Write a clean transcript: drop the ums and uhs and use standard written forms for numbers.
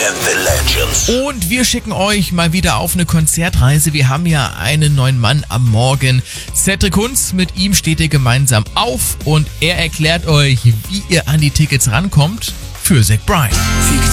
and the Legends. Und wir schicken euch mal wieder auf eine Konzertreise. Wir haben ja einen neuen Mann am Morgen. Cedric Hunz, mit ihm steht ihr gemeinsam auf und er erklärt euch, wie ihr an die Tickets rankommt für Zach Bryan.